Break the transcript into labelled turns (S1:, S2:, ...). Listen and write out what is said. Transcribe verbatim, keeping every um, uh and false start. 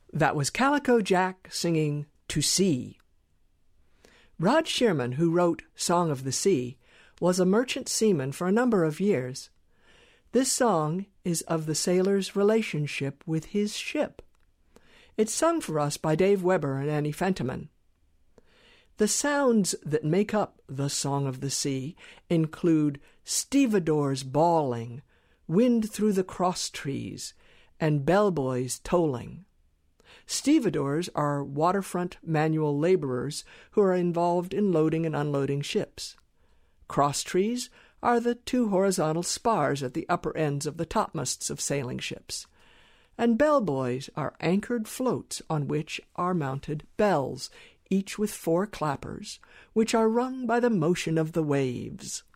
S1: That was Calico Jack singing To Sea. Rod Shearman, who wrote Song of the Sea, was a merchant seaman for a number of years. This song is of the sailor's relationship with his ship. It's sung for us by Dave Weber and Annie Fentiman. The sounds that make up the Song of the Sea include stevedores bawling, wind through the cross trees, and bellboys tolling. Stevedores are waterfront manual laborers who are involved in loading and unloading ships. Cross trees are the two horizontal spars at the upper ends of the topmasts of sailing ships. And bellboys are anchored floats on which are mounted bells, each with four clappers, which are rung by the motion of the waves.